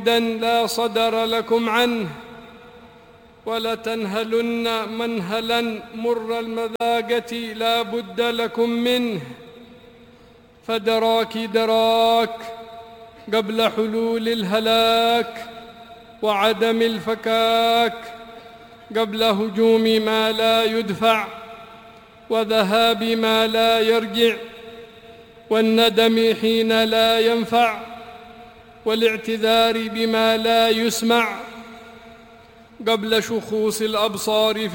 لا صدر لكم عنه، ولتنهلن منهلا مر المذاقة لا بد لكم منه، فدراك دراك قبل حلول الهلاك، وعدم الفكاك قبل هجوم ما لا يدفع، وذهاب ما لا يرجع، والندم حين لا ينفع، والاعتذار بما لا يسمع قبل شخوص الأبصار